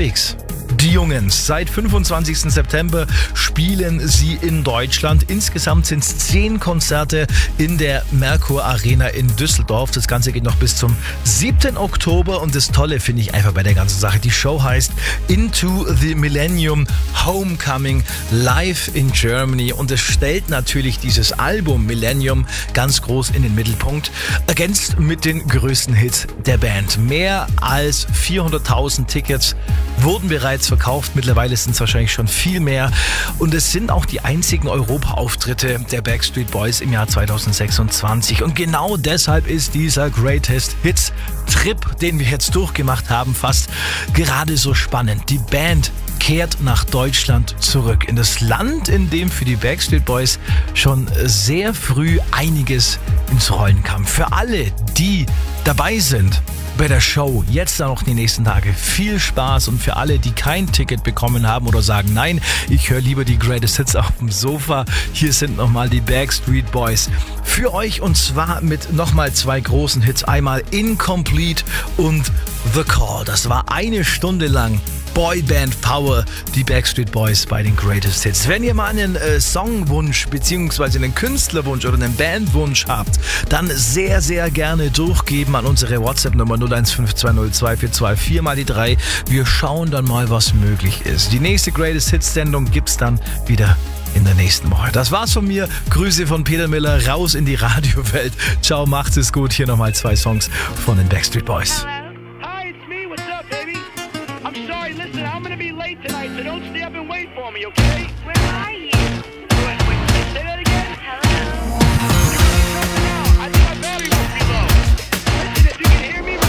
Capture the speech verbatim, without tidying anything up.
unterwegs. Die Jungens, seit fünfundzwanzigsten September spielen sie in Deutschland. Insgesamt sind es zehn Konzerte in der Merkur Arena in Düsseldorf. Das Ganze geht noch bis zum siebten Oktober und das Tolle finde ich einfach bei der ganzen Sache. Die Show heißt Into the Millennium Homecoming Live in Germany und es stellt natürlich dieses Album Millennium ganz groß in den Mittelpunkt, ergänzt mit den größten Hits der Band. Mehr als vierhunderttausend Tickets wurden bereits verkauft. Mittlerweile sind es wahrscheinlich schon viel mehr. Und es sind auch die einzigen Europa-Auftritte der Backstreet Boys im Jahr zweitausendsechsundzwanzig. Und genau deshalb ist dieser Greatest Hits Trip, den wir jetzt durchgemacht haben, fast gerade so spannend. Die Band kehrt nach Deutschland zurück. In das Land, in dem für die Backstreet Boys schon sehr früh einiges ins Rollen kam. Für alle, die dabei sind bei der Show, jetzt dann noch die nächsten Tage, viel Spaß und für alle, die kein Ticket bekommen haben oder sagen, nein, ich höre lieber die Greatest Hits auf dem Sofa, hier sind nochmal die Backstreet Boys für euch und zwar mit nochmal zwei großen Hits, einmal Incomplete und The Call. Das war eine Stunde lang Boyband Power, die Backstreet Boys bei den Greatest Hits. Wenn ihr mal einen äh, Songwunsch bzw. einen Künstlerwunsch oder einen Bandwunsch habt, dann sehr, sehr gerne durchgeben an unsere WhatsApp-Nummer null eins fünf zwei null zwei vier zwei vier mal die drei. Wir schauen dann mal, was möglich ist. Die nächste Greatest Hits-Sendung gibt's dann wieder in der nächsten Woche. Das war's von mir. Grüße von Peter Miller raus in die Radiowelt. Ciao, macht's es gut. Hier nochmal zwei Songs von den Backstreet Boys. Listen, I'm gonna be late tonight, so don't stay up and wait for me, okay? Where are you? Wait, wait, say that again? Hello? I think my battery must be low. Listen, if you can hear me,